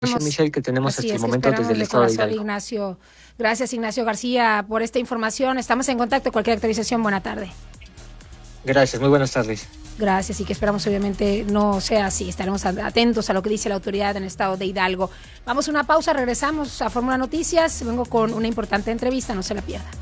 Michelle, que tenemos Así hasta el es, momento desde el estado de Hidalgo. Ignacio. Gracias, Ignacio García, por esta información. Estamos en contacto. Cualquier actualización, buena tarde. Gracias, muy buenas tardes. Gracias, y que esperamos obviamente no sea así. Estaremos atentos a lo que dice la autoridad en el estado de Hidalgo. Vamos a una pausa, regresamos a Fórmula Noticias. Vengo con una importante entrevista, no se la pierda.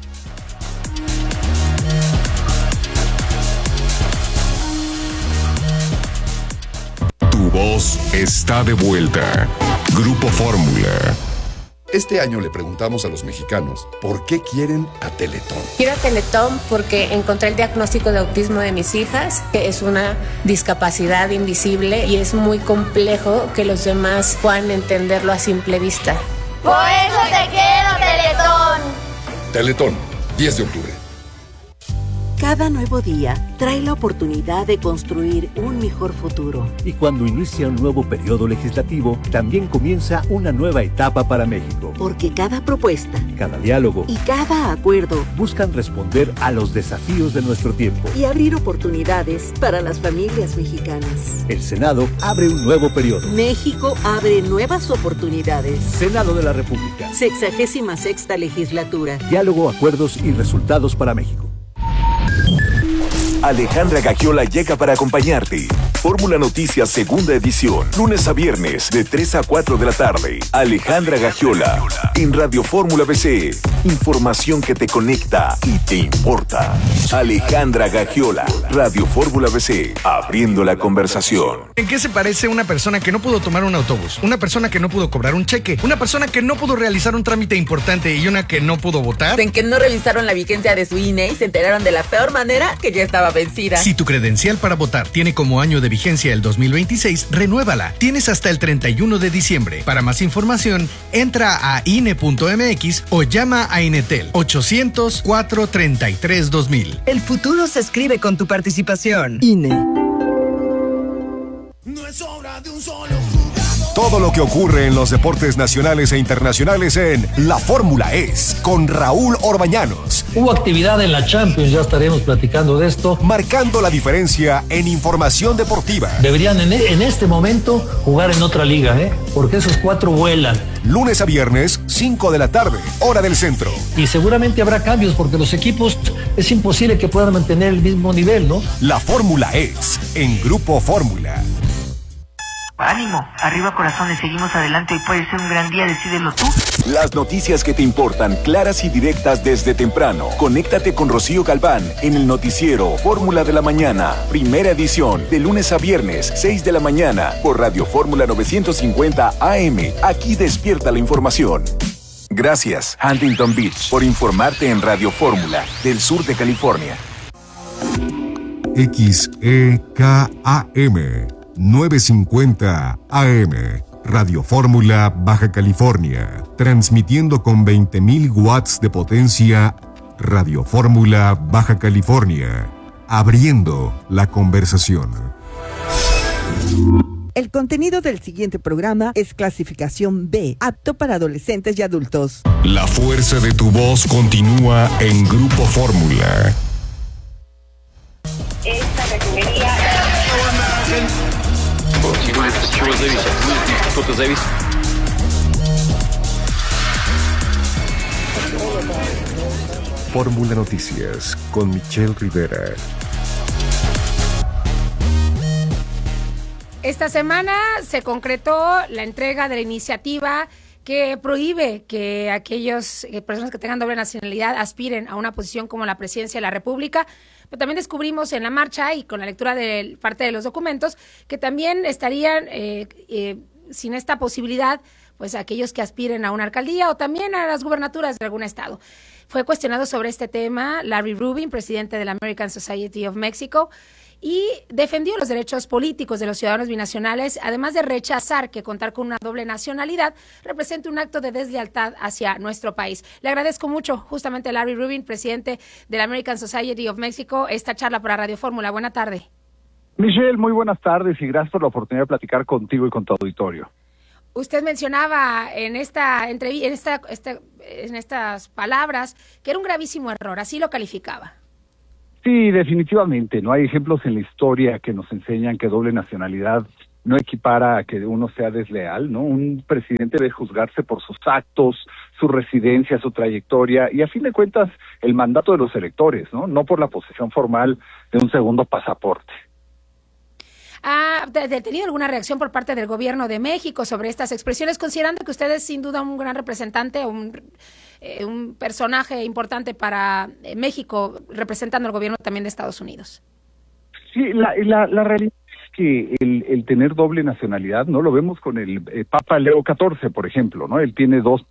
Tu voz está de vuelta. Grupo Fórmula. Este año le preguntamos a los mexicanos por qué quieren a Teletón. Quiero a Teletón porque encontré el diagnóstico de autismo de mis hijas, que es una discapacidad invisible y es muy complejo que los demás puedan entenderlo a simple vista. Por eso te quiero, Teletón. Teletón, 10 de octubre. Cada nuevo día trae la oportunidad de construir un mejor futuro. Y cuando inicia un nuevo periodo legislativo, también comienza una nueva etapa para México. Porque cada propuesta, cada diálogo y cada acuerdo buscan responder a los desafíos de nuestro tiempo y abrir oportunidades para las familias mexicanas. El Senado abre un nuevo periodo. México abre nuevas oportunidades. Senado de la República. 66ª legislatura. Diálogo, acuerdos y resultados para México. Alejandra Gagiola llega para acompañarte. Fórmula Noticias, segunda edición. Lunes a viernes, de 3 a 4 de la tarde. Alejandra Gagiola, en Radio Fórmula BC. Información que te conecta y te importa. Alejandra Gagiola, Radio Fórmula BC. Abriendo la conversación. ¿En qué se parece una persona que no pudo tomar un autobús? Una persona que no pudo cobrar un cheque. Una persona que no pudo realizar un trámite importante y una que no pudo votar. En que no revisaron la vigencia de su INE y se enteraron de la peor manera, que ya estaba vencida. Si tu credencial para votar tiene como año de vigencia el 2026, renuévala. Tienes hasta el 31 de diciembre. Para más información, entra a INE.mx o llama a Inetel 800-433-2000. El futuro se escribe con tu participación. INE. No es obra de un solo jugador. Todo lo que ocurre en los deportes nacionales e internacionales en La Fórmula Es, con Raúl Orbañanos. Hubo actividad en la Champions, ya estaremos platicando de esto. Marcando la diferencia en información deportiva. Deberían en este momento jugar en otra liga, porque esos 4 vuelan. Lunes a viernes, 5 de la tarde, hora del centro. Y seguramente habrá cambios, porque los equipos es imposible que puedan mantener el mismo nivel, ¿no? La Fórmula Es, en Grupo Fórmula. Ánimo, arriba corazones, seguimos adelante y puede ser un gran día, decídelo tú. Las noticias que te importan, claras y directas desde temprano. Conéctate con Rocío Galván en el noticiero Fórmula de la Mañana, primera edición, de lunes a viernes, 6 de la mañana, por Radio Fórmula 950 AM. Aquí despierta la información. Gracias, Huntington Beach, por informarte en Radio Fórmula, del sur de California. XEKAM 950 AM, Radio Fórmula, Baja California, transmitiendo con 20.000 watts de potencia. Radio Fórmula, Baja California, abriendo la conversación. El contenido del siguiente programa es clasificación B, apto para adolescentes y adultos. La fuerza de tu voz continúa en Grupo Fórmula. Esta refinería... Fórmula Noticias con Michelle Rivera. Esta semana se concretó la entrega de la iniciativa que prohíbe que aquellas personas que tengan doble nacionalidad aspiren a una posición como la presidencia de la República. Pero también descubrimos en la marcha y con la lectura de parte de los documentos que también estarían sin esta posibilidad, pues aquellos que aspiren a una alcaldía o también a las gubernaturas de algún estado. Fue cuestionado sobre este tema Larry Rubin, presidente de la American Society of Mexico, y defendió los derechos políticos de los ciudadanos binacionales, además de rechazar que contar con una doble nacionalidad represente un acto de deslealtad hacia nuestro país. Le agradezco mucho justamente a Larry Rubin, presidente de la American Society of Mexico, esta charla para Radio Fórmula. Buena tarde. Michelle, muy buenas tardes y gracias por la oportunidad de platicar contigo y con tu auditorio. Usted mencionaba en esta entrevista, en estas palabras, que era un gravísimo error, así lo calificaba. Sí, definitivamente. No hay ejemplos en la historia que nos enseñan que doble nacionalidad no equipara a que uno sea desleal, ¿no? Un presidente debe juzgarse por sus actos, su residencia, su trayectoria y a fin de cuentas el mandato de los electores, ¿no? No por la posesión formal de un segundo pasaporte. ¿Ha tenido alguna reacción por parte del gobierno de México sobre estas expresiones, considerando que usted es sin duda un gran representante, un personaje importante para México, representando al gobierno también de Estados Unidos? Sí, la realidad es que el tener doble nacionalidad, ¿no? Lo vemos con el Papa Leo XIV, por ejemplo, ¿no? Él tiene dos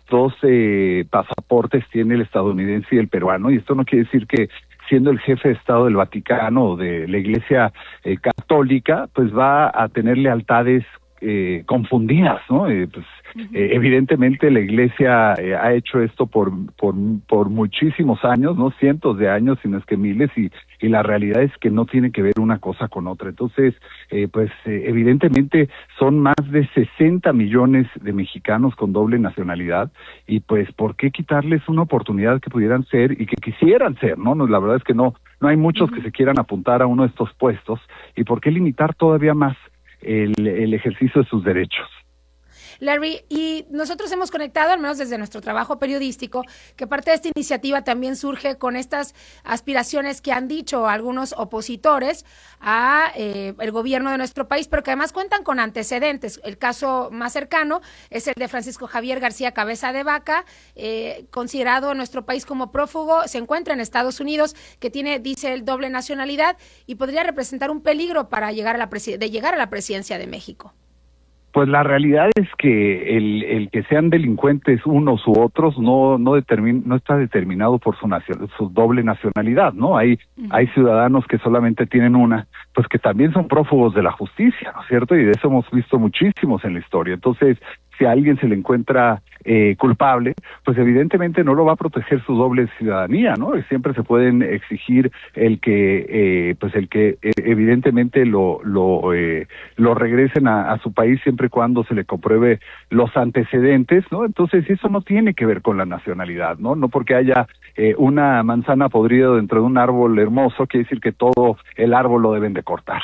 pasaportes, tiene el estadounidense y el peruano, y esto no quiere decir que siendo el jefe de Estado del Vaticano o de la Iglesia católica, pues va a tener lealtades confundidas, ¿no? Evidentemente la Iglesia ha hecho esto por muchísimos años, ¿no? Cientos de años, si no es que miles, y la realidad es que no tiene que ver una cosa con otra. Entonces, evidentemente son más de 60 millones de mexicanos con doble nacionalidad, y pues, ¿por qué quitarles una oportunidad que pudieran ser y que quisieran ser, ¿no? La verdad es que no hay muchos que se quieran apuntar a uno de estos puestos, y ¿por qué limitar todavía más el ejercicio de sus derechos? Larry, y nosotros hemos conectado, al menos desde nuestro trabajo periodístico, que parte de esta iniciativa también surge con estas aspiraciones que han dicho algunos opositores a el gobierno de nuestro país, pero que además cuentan con antecedentes. El caso más cercano es el de Francisco Javier García Cabeza de Vaca, considerado en nuestro país como prófugo, se encuentra en Estados Unidos, que tiene, dice él, doble nacionalidad y podría representar un peligro para llegar a la presidencia de México. Pues la realidad es que el que sean delincuentes unos u otros no está determinado por su doble nacionalidad, ¿no? Hay ciudadanos que solamente tienen una, pues que también son prófugos de la justicia, ¿no es cierto? Y de eso hemos visto muchísimos en la historia. Entonces, si a alguien se le encuentra culpable, pues evidentemente no lo va a proteger su doble ciudadanía, ¿no? Siempre se pueden exigir el que evidentemente lo regresen a su país siempre y cuando se le compruebe los antecedentes, ¿no? Entonces eso no tiene que ver con la nacionalidad, ¿no? No porque haya una manzana podrida dentro de un árbol hermoso quiere decir que todo el árbol lo deben de cortar.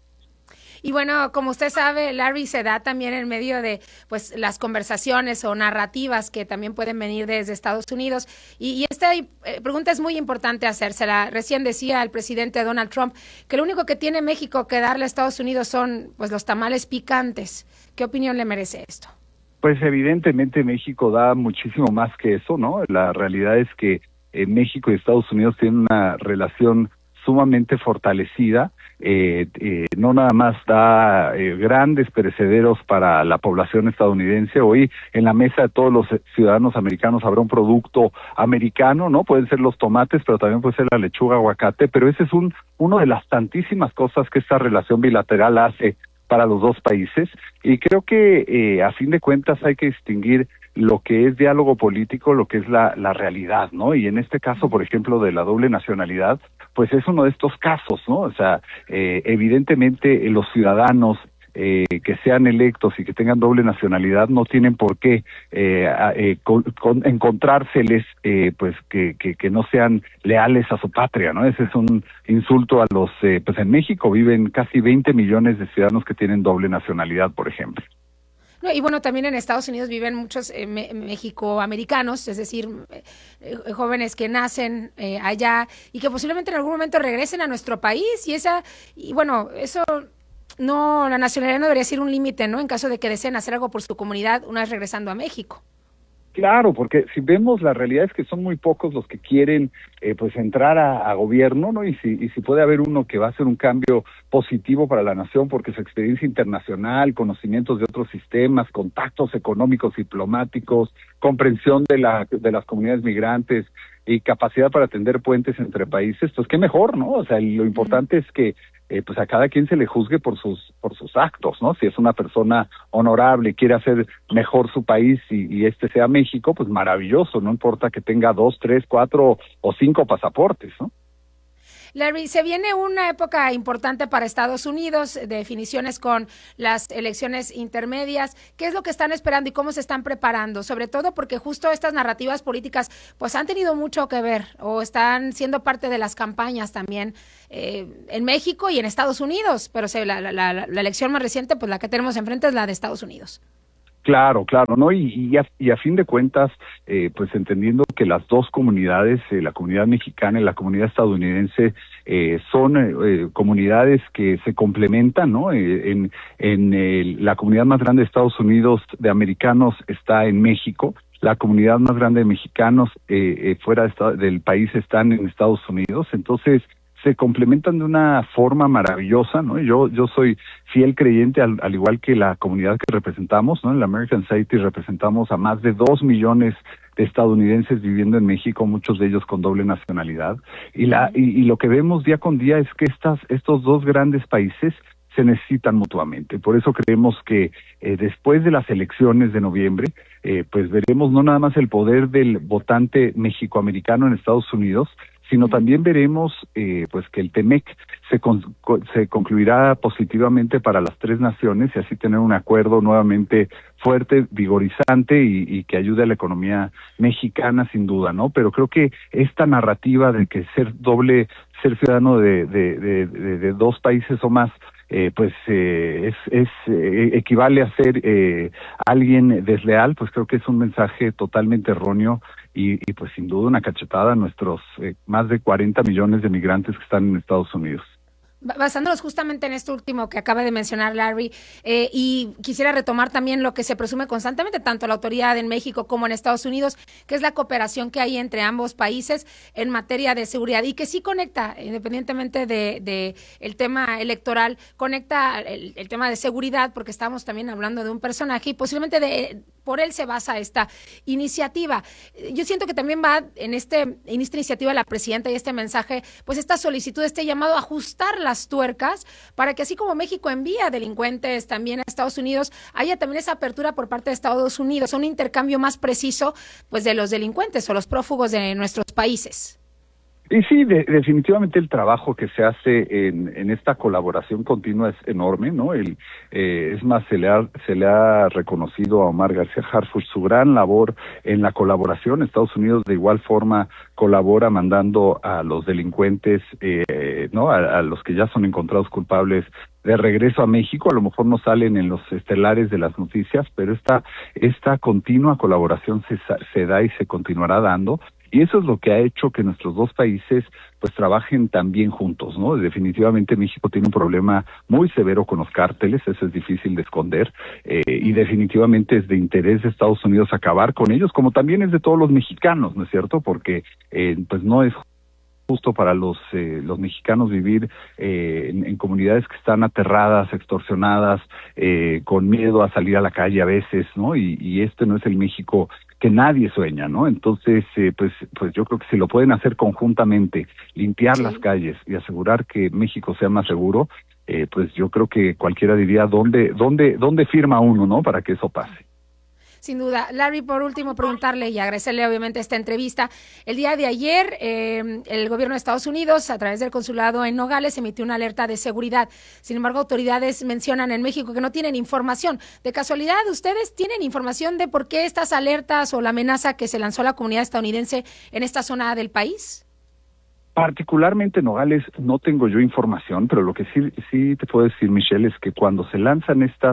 Y bueno, como usted sabe, Larry, se da también en medio de pues las conversaciones o narrativas que también pueden venir desde Estados Unidos. Y esta pregunta es muy importante hacérsela. Recién decía el presidente Donald Trump que lo único que tiene México que darle a Estados Unidos son pues los tamales picantes. ¿Qué opinión le merece esto? Pues evidentemente México da muchísimo más que eso, ¿no? La realidad es que México y Estados Unidos tienen una relación sumamente fortalecida, no nada más da grandes perecederos para la población estadounidense. Hoy en la mesa de todos los ciudadanos americanos habrá un producto americano, ¿no? Pueden ser los tomates, pero también puede ser la lechuga, aguacate, pero ese es uno de las tantísimas cosas que esta relación bilateral hace para los dos países, y creo que a fin de cuentas hay que distinguir lo que es diálogo político, lo que es la realidad, ¿no? Y en este caso, por ejemplo, de la doble nacionalidad, pues es uno de estos casos, ¿no? O sea, evidentemente los ciudadanos que sean electos y que tengan doble nacionalidad no tienen por qué encontrárseles pues que no sean leales a su patria, ¿no? Ese es un insulto a los pues en México viven casi 20 millones de ciudadanos que tienen doble nacionalidad, por ejemplo. No, y bueno, también en Estados Unidos viven muchos mexicoamericanos, es decir, jóvenes que nacen allá y que posiblemente en algún momento regresen a nuestro país, y bueno, eso no, la nacionalidad no debería ser un límite, ¿no? En caso de que deseen hacer algo por su comunidad una vez regresando a México. Claro, porque si vemos, la realidad es que son muy pocos los que quieren pues entrar a gobierno, ¿no? Y si puede haber uno que va a hacer un cambio positivo para la nación porque su experiencia internacional, conocimientos de otros sistemas, contactos económicos, diplomáticos, comprensión de las comunidades migrantes y capacidad para tender puentes entre países, pues qué mejor, ¿no? O sea, lo importante es que pues a cada quien se le juzgue por sus actos, ¿no? Si es una persona honorable y quiere hacer mejor su país y este sea México, pues maravilloso, no importa que tenga 2, 3, 4 o 5 pasaportes, ¿no? Larry, se viene una época importante para Estados Unidos, definiciones con las elecciones intermedias. ¿Qué es lo que están esperando y cómo se están preparando? Sobre todo porque justo estas narrativas políticas pues han tenido mucho que ver o están siendo parte de las campañas también en México y en Estados Unidos, pero la elección más reciente, pues la que tenemos enfrente es la de Estados Unidos. Claro, ¿no? Y a fin de cuentas, pues entendiendo que las dos comunidades, la comunidad mexicana y la comunidad estadounidense, son comunidades que se complementan, ¿no? La comunidad más grande de Estados Unidos de americanos está en México. La comunidad más grande de mexicanos fuera del país están en Estados Unidos. Entonces, se complementan de una forma maravillosa, ¿no? Yo soy fiel creyente, al igual que la comunidad que representamos, ¿no? En la American Society representamos a más de 2 millones de estadounidenses viviendo en México, muchos de ellos con doble nacionalidad. Y lo que vemos día con día es que estos dos grandes países se necesitan mutuamente. Por eso creemos que después de las elecciones de noviembre, pues veremos no nada más el poder del votante mexicoamericano en Estados Unidos, sino también veremos pues que el TEMEC se concluirá positivamente para las tres naciones y así tener un acuerdo nuevamente fuerte, vigorizante y que ayude a la economía mexicana sin duda, ¿no? Pero creo que esta narrativa de que ser ciudadano de dos países o más pues equivale a ser alguien desleal, pues creo que es un mensaje totalmente erróneo y pues sin duda una cachetada a nuestros más de 40 millones de migrantes que están en Estados Unidos. Basándonos justamente en esto último que acaba de mencionar Larry, y quisiera retomar también lo que se presume constantemente, tanto la autoridad en México como en Estados Unidos, que es la cooperación que hay entre ambos países en materia de seguridad y que sí conecta, independientemente de el tema electoral, conecta el tema de seguridad, porque estamos también hablando de un personaje y posiblemente por él se basa esta iniciativa. Yo siento que también va en esta iniciativa la presidenta y este mensaje, pues esta solicitud, este llamado a ajustar las tuercas para que así como México envía delincuentes también a Estados Unidos, haya también esa apertura por parte de Estados Unidos, un intercambio más preciso pues de los delincuentes o los prófugos de nuestros países. Y sí, definitivamente el trabajo que se hace en esta colaboración continua es enorme, ¿no? Es más, se le ha reconocido a Omar García Harfuch su gran labor en la colaboración. Estados Unidos de igual forma colabora mandando a los delincuentes, ¿no? A los que ya son encontrados culpables de regreso a México. A lo mejor no salen en los estelares de las noticias, pero esta continua colaboración se da y se continuará dando. Y eso es lo que ha hecho que nuestros dos países pues trabajen también juntos, ¿no? Definitivamente México tiene un problema muy severo con los cárteles, eso es difícil de esconder, y definitivamente es de interés de Estados Unidos acabar con ellos, como también es de todos los mexicanos, ¿no es cierto? Porque pues no es justo para los mexicanos vivir en comunidades que están aterradas, extorsionadas, con miedo a salir a la calle a veces, ¿no? Y este no es el México que nadie sueña, ¿no? Entonces, pues yo creo que si lo pueden hacer conjuntamente, limpiar las calles y asegurar que México sea más seguro, pues yo creo que cualquiera diría dónde firma uno, ¿no? Para que eso pase. Sin duda. Larry, por último, preguntarle y agradecerle obviamente esta entrevista. El día de ayer, el gobierno de Estados Unidos, a través del consulado en Nogales, emitió una alerta de seguridad. Sin embargo, autoridades mencionan en México que no tienen información. De casualidad, ¿ustedes tienen información de por qué estas alertas o la amenaza que se lanzó a la comunidad estadounidense en esta zona del país? Particularmente en Nogales no tengo yo información, pero lo que sí te puedo decir, Michelle, es que cuando se lanzan estas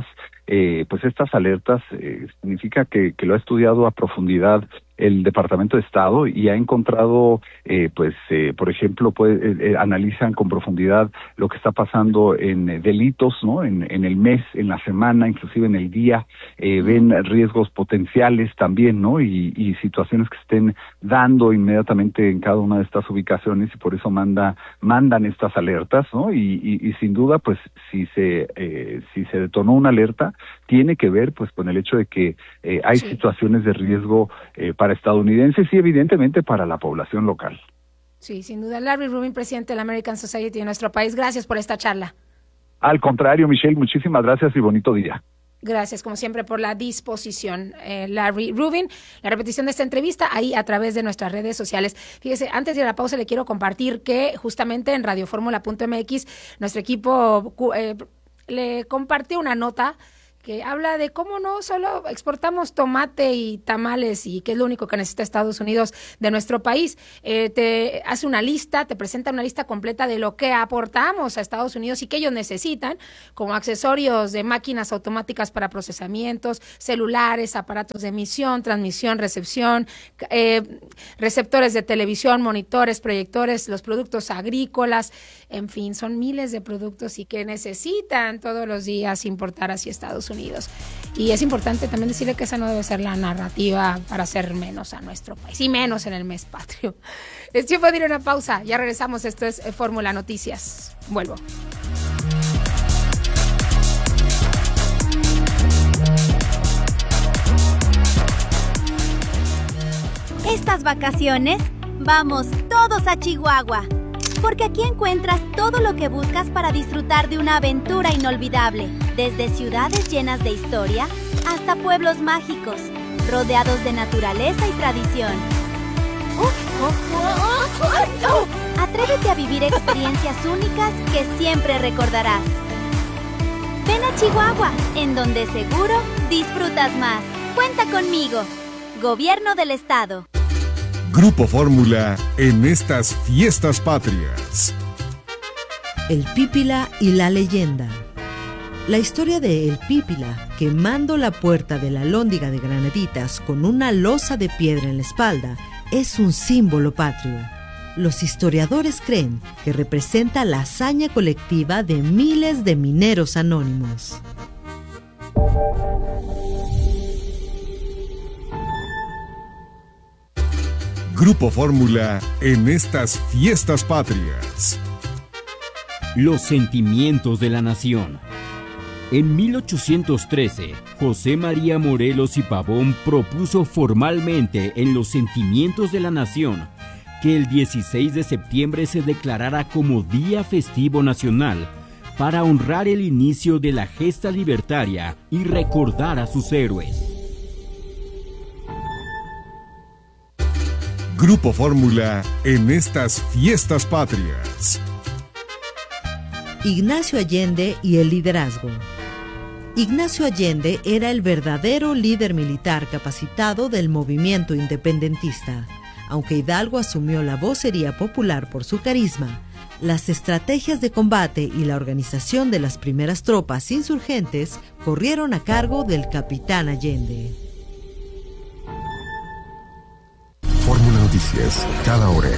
alertas, significa que lo ha estudiado a profundidad el Departamento de Estado y ha encontrado, por ejemplo, analizan con profundidad lo que está pasando en delitos, ¿no? En el mes, en la semana, inclusive en el día, ven riesgos potenciales también, ¿no? Y situaciones que estén dando inmediatamente en cada una de estas ubicaciones y por eso mandan estas alertas, ¿no? Y sin duda, pues si se detonó una alerta, tiene que ver pues con el hecho de que hay situaciones de riesgo para estadounidenses y evidentemente para la población local. Sí, sin duda. Larry Rubin, presidente de la American Society de nuestro país, gracias por esta charla. Al contrario, Michelle, muchísimas gracias y bonito día. Gracias, como siempre, por la disposición, Larry Rubin. La repetición de esta entrevista ahí a través de nuestras redes sociales. Fíjese, antes de ir a la pausa le quiero compartir que justamente en radioformula.mx nuestro equipo le compartió una nota que habla de cómo no solo exportamos tomate y tamales y que es lo único que necesita Estados Unidos de nuestro país. Te hace una lista, te presenta una lista completa de lo que aportamos a Estados Unidos y que ellos necesitan, como accesorios de máquinas automáticas para procesamientos, celulares, aparatos de emisión, transmisión, recepción, receptores de televisión, monitores, proyectores, los productos agrícolas, en fin, son miles de productos y que necesitan todos los días importar hacia Estados Unidos. Y es importante también decirle que esa no debe ser la narrativa para hacer menos a nuestro país y menos en el mes patrio. Es tiempo de ir a una pausa, ya regresamos. Esto es Fórmula Noticias. Vuelvo. Estas vacaciones vamos todos a Chihuahua, porque aquí encuentras todo lo que buscas para disfrutar de una aventura inolvidable, desde ciudades llenas de historia hasta pueblos mágicos, rodeados de naturaleza y tradición. Atrévete a vivir experiencias únicas que siempre recordarás. Ven a Chihuahua, en donde seguro disfrutas más. Cuenta conmigo. Gobierno del Estado. Grupo Fórmula en estas fiestas patrias. El Pípila y la leyenda. La historia de El Pípila, quemando la puerta de la Alhóndiga de Granaditas con una losa de piedra en la espalda, es un símbolo patrio. Los historiadores creen que representa la hazaña colectiva de miles de mineros anónimos. Grupo Fórmula en estas fiestas patrias. Los sentimientos de la nación. En 1813, José María Morelos y Pavón propuso formalmente en los sentimientos de la nación que el 16 de septiembre se declarara como Día Festivo Nacional para honrar el inicio de la gesta libertaria y recordar a sus héroes. Grupo Fórmula en estas fiestas patrias. Ignacio Allende y el liderazgo. Ignacio Allende era el verdadero líder militar capacitado del movimiento independentista. Aunque Hidalgo asumió la vocería popular por su carisma, las estrategias de combate y la organización de las primeras tropas insurgentes corrieron a cargo del capitán Allende. Fórmula Noticias, cada hora.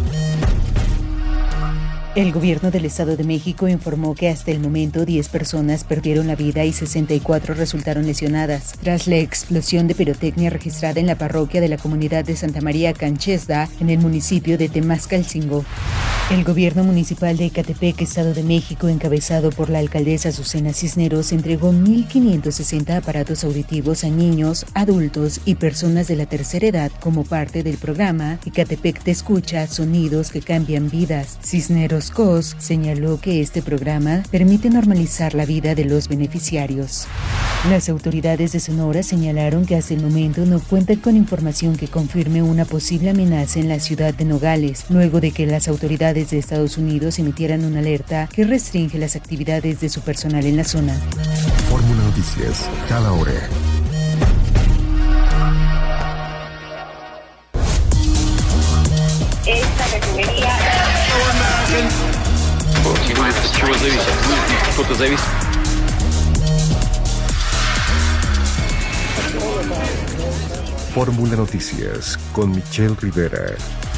El gobierno del Estado de México informó que hasta el momento 10 personas perdieron la vida y 64 resultaron lesionadas tras la explosión de pirotecnia registrada en la parroquia de la comunidad de Santa María Canchesda, en el municipio de Temascalcingo. El gobierno municipal de Ecatepec, Estado de México, encabezado por la alcaldesa Azucena Cisneros, entregó 1,560 aparatos auditivos a niños, adultos y personas de la tercera edad como parte del programa Ecatepec Te Escucha, sonidos que cambian vidas. Cisneros Cos señaló que este programa permite normalizar la vida de los beneficiarios. Las autoridades de Sonora señalaron que hasta el momento no cuentan con información que confirme una posible amenaza en la ciudad de Nogales, luego de que las autoridades de Estados Unidos emitieran una alerta que restringe las actividades de su personal en la zona. Fórmula Noticias, cada hora. Esta refinería... Fórmula Noticias con Michelle Rivera.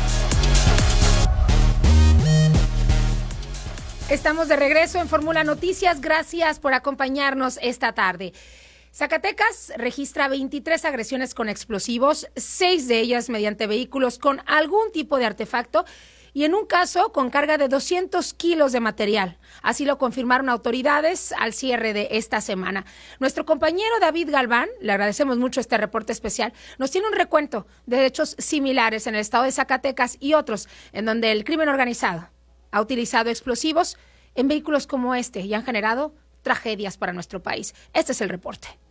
Estamos de regreso en Fórmula Noticias. Gracias por acompañarnos esta tarde. Zacatecas registra 23 agresiones con explosivos, 6 de ellas mediante vehículos con algún tipo de artefacto y en un caso con carga de 200 kilos de material. Así lo confirmaron autoridades al cierre de esta semana. Nuestro compañero David Galván, le agradecemos mucho este reporte especial, nos tiene un recuento de hechos similares en el estado de Zacatecas y otros en donde el crimen organizado ha utilizado explosivos en vehículos como este y han generado tragedias para nuestro país. Este es el reporte.